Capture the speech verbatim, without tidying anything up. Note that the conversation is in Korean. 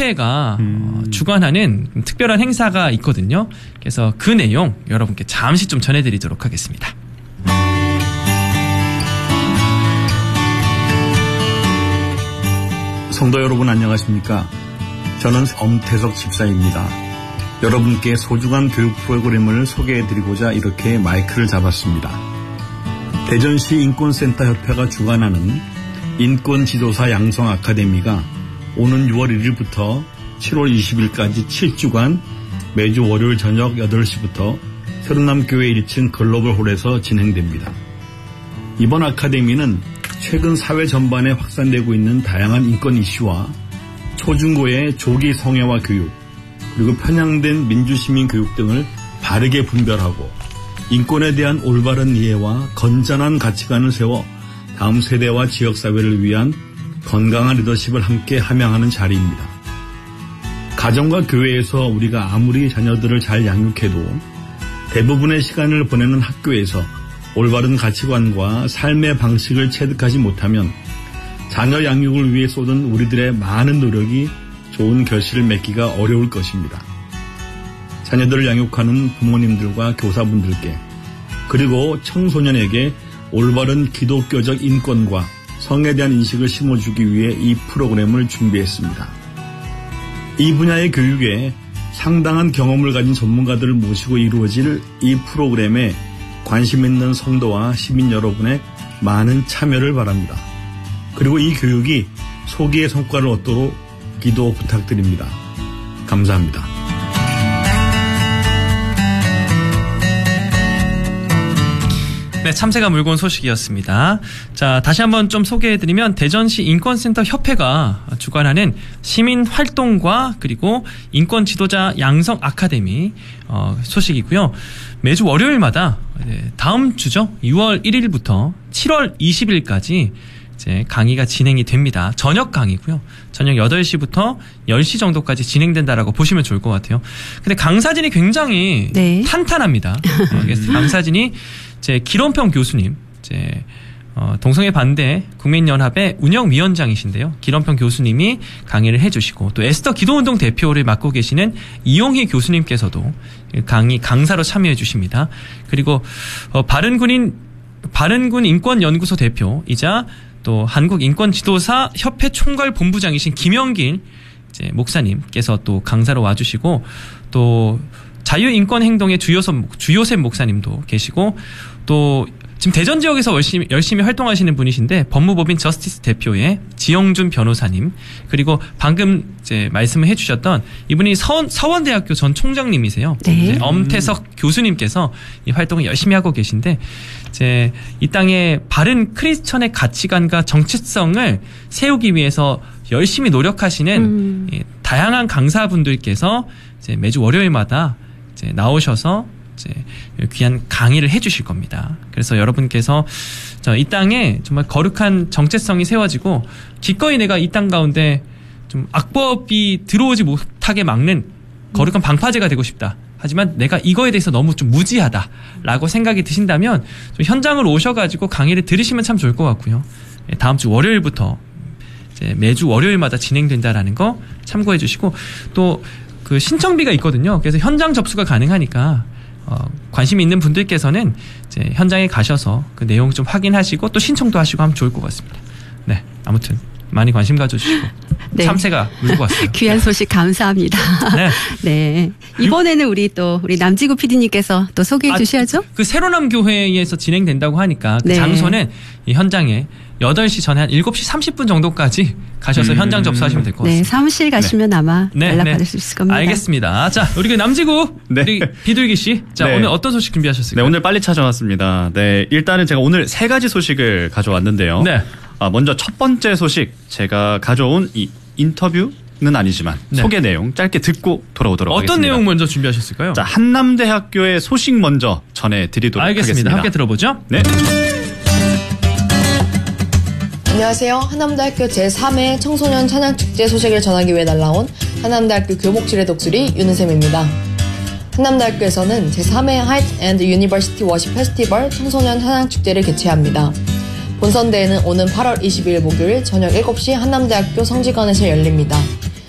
협회가 음. 어, 주관하는 특별한 행사가 있거든요. 그래서 그 내용 여러분께 잠시 좀 전해드리도록 하겠습니다. 성도 여러분 안녕하십니까? 저는 엄태석 집사입니다. 여러분께 소중한 교육 프로그램을 소개해드리고자 이렇게 마이크를 잡았습니다. 대전시 인권센터 협회가 주관하는 인권지도사 양성 아카데미가 오는 유월 일일부터 칠월 이십일까지 칠 주간 매주 월요일 저녁 여덟 시부터 서른남교회 일 층 글로벌홀에서 진행됩니다. 이번 아카데미는 최근 사회 전반에 확산되고 있는 다양한 인권 이슈와 초중고의 조기 성애화 교육, 그리고 편향된 민주시민 교육 등을 바르게 분별하고 인권에 대한 올바른 이해와 건전한 가치관을 세워 다음 세대와 지역사회를 위한 건강한 리더십을 함께 함양하는 자리입니다. 가정과 교회에서 우리가 아무리 자녀들을 잘 양육해도 대부분의 시간을 보내는 학교에서 올바른 가치관과 삶의 방식을 체득하지 못하면 자녀 양육을 위해 쏟은 우리들의 많은 노력이 좋은 결실을 맺기가 어려울 것입니다. 자녀들을 양육하는 부모님들과 교사분들께 그리고 청소년에게 올바른 기독교적 인권과 성에 대한 인식을 심어주기 위해 이 프로그램을 준비했습니다. 이 분야의 교육에 상당한 경험을 가진 전문가들을 모시고 이루어질 이 프로그램에 관심 있는 성도와 시민 여러분의 많은 참여를 바랍니다. 그리고 이 교육이 소기의 성과를 얻도록 기도 부탁드립니다. 감사합니다. 네, 참새가 물고 온 소식이었습니다. 자, 다시 한번 좀 소개해드리면 대전시 인권센터 협회가 주관하는 시민활동과 그리고 인권 지도자 양성 아카데미 어, 소식이고요. 매주 월요일마다 다음 주죠. 유월 일일부터 칠월 이십일까지 이제 강의가 진행이 됩니다. 저녁 강의고요. 저녁 여덟 시부터 열 시 정도까지 진행된다라고 보시면 좋을 것 같아요. 근데 강사진이 굉장히 네. 탄탄합니다. 그래서 강사진이 제 기론평 교수님, 제 어, 동성애 반대 국민연합의 운영위원장이신데요. 기론평 교수님이 강의를 해주시고 또 에스더 기도운동 대표를 맡고 계시는 이용희 교수님께서도 강의 강사로 참여해 주십니다. 그리고 어, 바른군인 바른군 인권연구소 대표이자 또 한국인권지도사 협회 총괄 본부장이신 김영길 이제 목사님께서 또 강사로 와주시고 또 자유인권행동의 주요섭, 주요셉 목사님도 계시고 또 지금 대전 지역에서 열심히, 열심히 활동하시는 분이신데 법무법인 저스티스 대표의 지영준 변호사님 그리고 방금 이제 말씀을 해주셨던 이분이 서원, 서원대학교 전 총장님이세요. 네. 엄태석 음. 교수님께서 이 활동을 열심히 하고 계신데 이제 이 땅에 바른 크리스천의 가치관과 정체성을 세우기 위해서 열심히 노력하시는 음. 예, 다양한 강사분들께서 이제 매주 월요일마다 이제 나오셔서 이제 귀한 강의를 해주실 겁니다. 그래서 여러분께서 이 땅에 정말 거룩한 정체성이 세워지고 기꺼이 내가 이 땅 가운데 좀 악법이 들어오지 못하게 막는 거룩한 방파제가 되고 싶다. 하지만 내가 이거에 대해서 너무 좀 무지하다라고 생각이 드신다면 좀 현장으로 오셔가지고 강의를 들으시면 참 좋을 것 같고요. 다음 주 월요일부터 이제 매주 월요일마다 진행된다라는 거 참고해 주시고 또 그 신청비가 있거든요. 그래서 현장 접수가 가능하니까 어, 관심이 있는 분들께서는 이제 현장에 가셔서 그 내용 좀 확인하시고 또 신청도 하시고 하면 좋을 것 같습니다. 네, 아무튼 많이 관심 가져주시고 네. 참새가 물고 왔어요. 귀한 소식 감사합니다. 네. 네. 이번에는 우리 또 우리 남지구 피디님께서 또 소개해 아, 주셔야죠. 그 새로남 교회에서 진행된다고 하니까 그 네. 장소는 이 현장에 여덟 시 전에 한 일곱 시 삼십 분 정도까지 가셔서 음. 현장 접수하시면 될 것 같습니다. 네, 사무실 가시면 네. 아마 네, 연락 네. 받을 수 있을 겁니다. 알겠습니다. 자, 우리 그 남지구 네. 우리 비둘기 씨, 자 네. 오늘 어떤 소식 준비하셨을까요? 네, 오늘 빨리 찾아왔습니다. 네, 일단은 제가 오늘 세 가지 소식을 가져왔는데요. 네. 아, 먼저 첫 번째 소식 제가 가져온 이 인터뷰는 아니지만 네. 소개 내용 짧게 듣고 돌아오도록 어떤 하겠습니다. 어떤 내용 먼저 준비하셨을까요? 자, 한남대학교의 소식 먼저 전해드리도록 알겠습니다. 하겠습니다. 함께 들어보죠. 네. 안녕하세요. 한남대학교 제삼 회 청소년 찬양축제 소식을 전하기 위해 날라온 한남대학교 교목실의 독수리 윤은샘입니다. 한남대학교에서는 제삼 회 하이트 앤드 유니버시티 워십 페스티벌 청소년 찬양축제를 개최합니다. 본선대회는 오는 팔월 이십이일 목요일 저녁 일곱 시 한남대학교 성지관에서 열립니다.